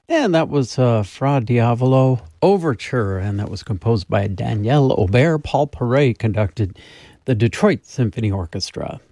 And that was Fra Diavolo Overture, and that was composed by Danielle Aubert. Paul Paray conducted the Detroit Symphony Orchestra.